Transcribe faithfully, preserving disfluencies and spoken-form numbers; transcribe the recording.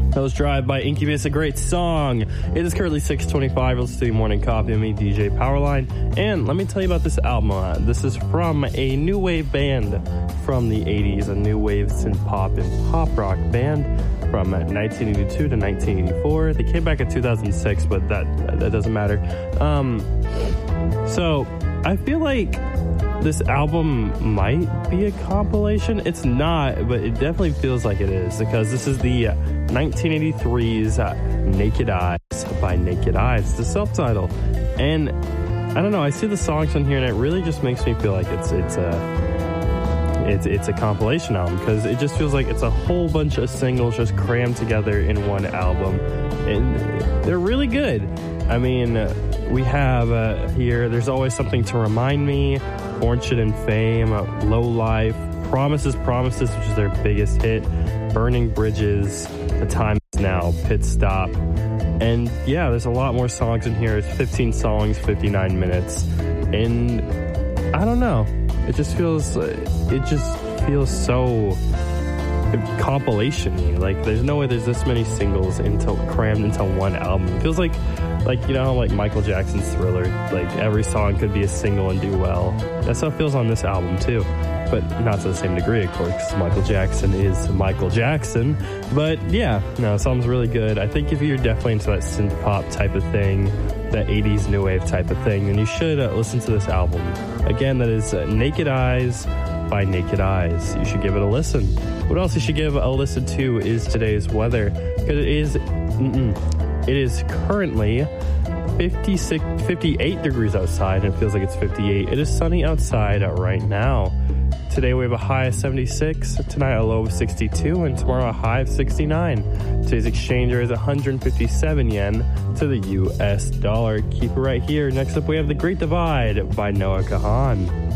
That was Drive by Incubus, a great song. It is currently six twenty-five. Let's do Morning Coffee with me, D J Powerline. And let me tell you about this album. Uh, this is from a new wave band from the eighties, a new wave synth pop and pop rock band from nineteen eighty-two to nineteen eighty-four. They came back in two thousand six, but that that doesn't matter. Um, so I feel like this album might be a compilation. It's not, but it definitely feels like it is, because this is the nineteen eighty-three's uh, Naked Eyes by Naked Eyes, the self-title. And I don't know, I see the songs on here and it really just makes me feel like it's it's a it's it's a compilation album, because it just feels like it's a whole bunch of singles just crammed together in one album, and they're really good. I mean, we have uh, here, There's Always Something to Remind Me, Fortune and Fame, uh, Low Life, Promises, Promises, which is their biggest hit, Burning Bridges, The Time Is Now, Pit Stop. And yeah, there's a lot more songs in here. It's fifteen songs, fifty-nine minutes. And I don't know. It just feels, it just feels so compilation-y. Like, there's no way there's this many singles into, crammed into one album. It feels like, like, you know how like Michael Jackson's Thriller, like every song could be a single and do well. That's how it feels on this album too. But not to the same degree, of course, because Michael Jackson is Michael Jackson. But yeah, no, the song's really good. I think if you're definitely into that synth pop type of thing, that eighties new wave type of thing, then you should uh, listen to this album. Again, that is uh, Naked Eyes by Naked Eyes. You should give it a listen. What else you should give a listen to is today's weather, because it is, mm-mm, it is currently fifty-six, fifty-eight degrees outside, and it feels like it's fifty-eight. It is sunny outside right now. Today we have a high of seventy-six, tonight a low of sixty-two, and tomorrow a high of sixty-nine. Today's exchange rate is one hundred fifty-seven yen to the U S dollar. Keep it right here. Next up we have The Great Divide by Noah Kahan.